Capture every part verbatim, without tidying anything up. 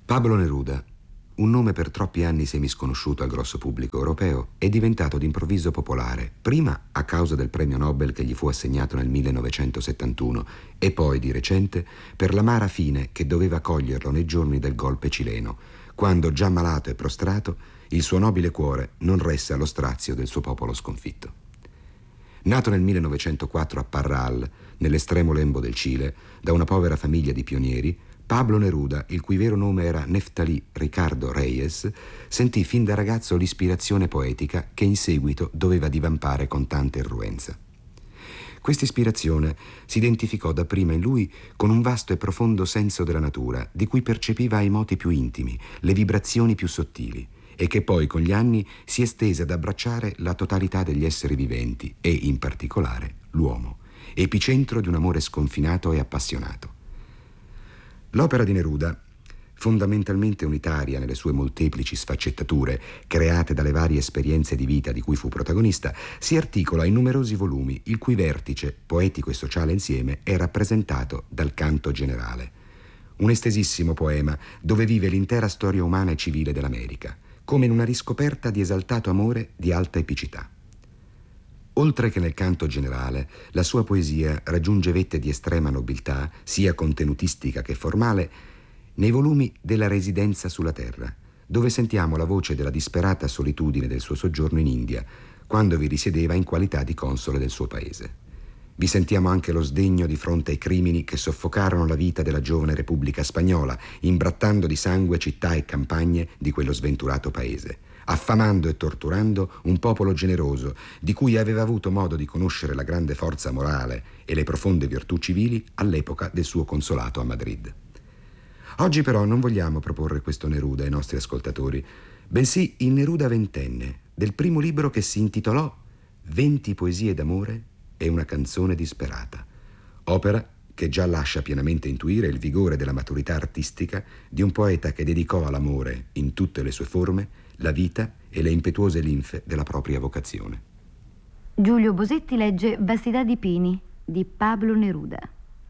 Pablo Neruda, un nome per troppi anni semisconosciuto al grosso pubblico europeo, è diventato d'improvviso popolare, prima a causa del premio Nobel che gli fu assegnato nel millenovecentosettantuno e poi, di recente, per l'amara fine che doveva coglierlo nei giorni del golpe cileno, quando, già malato e prostrato, il suo nobile cuore non resse allo strazio del suo popolo sconfitto. Nato nel millenovecentoquattro a Parral, nell'estremo lembo del Cile, da una povera famiglia di pionieri, Pablo Neruda, il cui vero nome era Neftali Ricardo Reyes, sentì fin da ragazzo l'ispirazione poetica che in seguito doveva divampare con tanta irruenza. Questa ispirazione si identificò dapprima in lui con un vasto e profondo senso della natura, di cui percepiva i moti più intimi, le vibrazioni più sottili, e che poi con gli anni si estese ad abbracciare la totalità degli esseri viventi e, in particolare, l'uomo, epicentro di un amore sconfinato e appassionato. L'opera di Neruda, fondamentalmente unitaria nelle sue molteplici sfaccettature, create dalle varie esperienze di vita di cui fu protagonista, si articola in numerosi volumi, il cui vertice, poetico e sociale insieme, è rappresentato dal Canto Generale, un estesissimo poema dove vive l'intera storia umana e civile dell'America, come in una riscoperta di esaltato amore di alta epicità. Oltre che nel Canto Generale, la sua poesia raggiunge vette di estrema nobiltà, sia contenutistica che formale, nei volumi della Residenza sulla Terra, dove sentiamo la voce della disperata solitudine del suo soggiorno in India, quando vi risiedeva in qualità di console del suo paese. Vi sentiamo anche lo sdegno di fronte ai crimini che soffocarono la vita della giovane Repubblica Spagnola, imbrattando di sangue città e campagne di quello sventurato paese, affamando e torturando un popolo generoso di cui aveva avuto modo di conoscere la grande forza morale e le profonde virtù civili all'epoca del suo consolato a Madrid. Oggi però non vogliamo proporre questo Neruda ai nostri ascoltatori, bensì il Neruda ventenne del primo libro che si intitolò Venti poesie d'amore e una canzone disperata, opera che già lascia pienamente intuire il vigore della maturità artistica di un poeta che dedicò all'amore, in tutte le sue forme, la vita e le impetuose linfe della propria vocazione. Giulio Bosetti legge Vastità di pini di Pablo Neruda.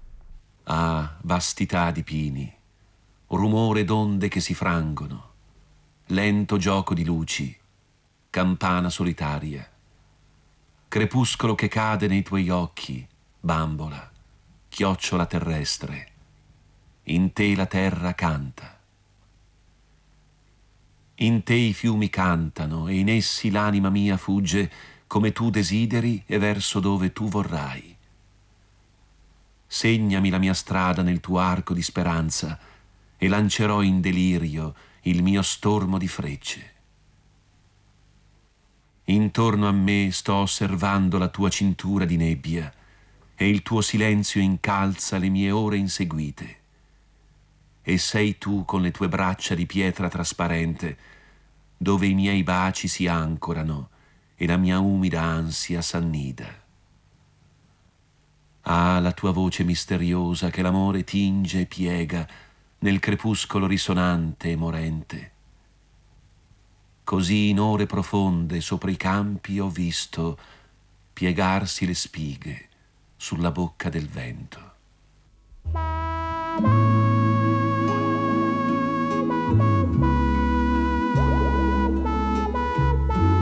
Ah, vastità di pini, rumore d'onde che si frangono, lento gioco di luci, campana solitaria, crepuscolo che cade nei tuoi occhi, bambola, chiocciola terrestre, in te la terra canta. In te i fiumi cantano e in essi l'anima mia fugge come tu desideri e verso dove tu vorrai. Segnami la mia strada nel tuo arco di speranza e lancerò in delirio il mio stormo di frecce. Intorno a me sto osservando la tua cintura di nebbia e il tuo silenzio incalza le mie ore inseguite. E sei tu con le tue braccia di pietra trasparente, dove i miei baci si ancorano e la mia umida ansia s'annida. Ah, la tua voce misteriosa che l'amore tinge e piega nel crepuscolo risonante e morente. Così in ore profonde sopra i campi ho visto piegarsi le spighe sulla bocca del vento.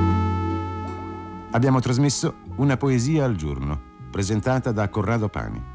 Abbiamo trasmesso Una poesia al giorno, presentata da Corrado Pani.